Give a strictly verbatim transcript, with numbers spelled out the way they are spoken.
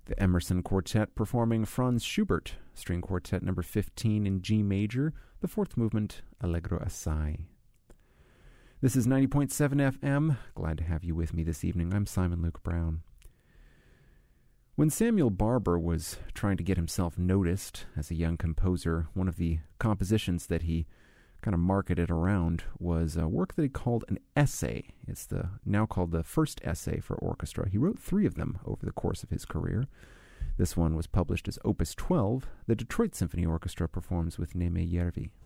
The Emerson Quartet performing Franz Schubert, String Quartet number fifteen in G major, the fourth movement, Allegro assai. This is ninety point seven F M. Glad to have you with me this evening. I'm Simon Luke Brown. When Samuel Barber was trying to get himself noticed as a young composer, one of the compositions that he kind of marketed around was a work that he called an essay. It's the now called the First Essay for Orchestra. He wrote three of them over the course of his career. This one was published as Opus twelve. The Detroit Symphony Orchestra performs with Neme Järvi.